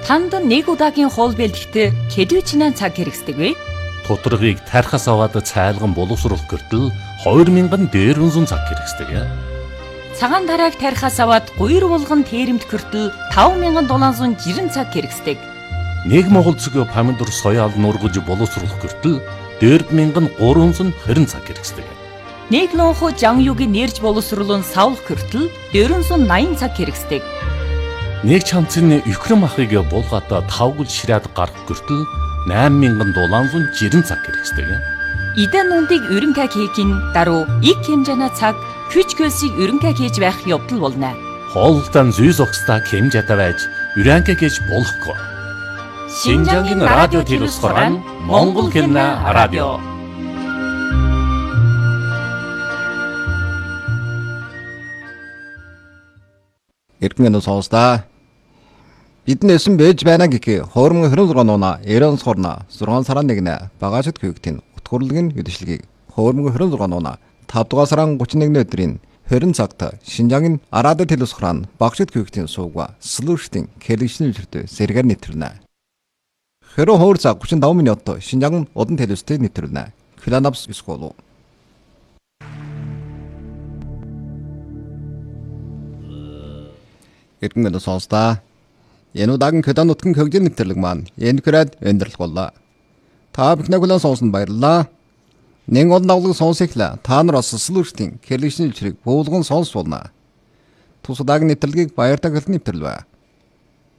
Танд нэг удаагийн хоол бэлтгэхэд хэдвэчнээ цаг хэрэгсдэг вэ? Тутаргыг тархаас аваад цайлган боловсруулах гэртэл 2000 дээрвэн цаг хэрэгсдэг. Цагаан тарааг тархаас аваад гуйр булган тэрэмт гэртэл 5760 цаг хэрэгсдэг. Нэг монгол цэг помидор соёал нургаж боловсруулах гэртэл 4320 цаг хэрэгсдэг. Нэг лонхо жангюгийн нэрж боловсруулан савлах гэртэл 480 цаг хэрэгсдэг. Нэг чамцны Украин махыг булгаад 5 гүл ширээд гарах гэртэл 8760 цаг хэрэгсдэг. Идэн нүндийг өрөнгө хийхин даруй их хэмжээний цаг хүч хөлсийг өрөнгө хийж байх явдал болно. Хоолтон зүй зогсдаа хэмжээтэй байж өрөнгө хийж болохгүй. Шинжангийн радио телевизээр Монгол хэмнэ радио. Эргэн сонсдаа бидний эсэн бэж байна гэхээ хоормон 26 нууна 90 сорна 6 сарын 1-нд багажид хүйгтийн утгуурлын үдэшлэгийг хоормон 26 нууна 5 дугаар сарын 31-ний өдрийн 20 цагт Шинжангийн радио телевизээр багажид хүйгтийн сууга слуштын кэлэгшний үлрэлтэд сэргээр нэвтрэнэ. Хэрэв хоор цаг 35 минут Шинжангийн удан телевизтэй нэвтрэнэ. Филанапс скол. Эргэн сонсдаа энэ удаагийн хөдөө нутгийн хөгжлийн нэвтрэлэг маань энэ хүрээд өндөрлөх боллоо. Та бүхнийг хүлээн сонсон баярлалаа. Нэг олон давлаг сонсохлаа. Та нар бас слуштын кэлэгшний үлрэлтийг буулган сонсволна. Тус удаагийн нэвтрэлгийг баяртай хэлний нэвтрэл бай.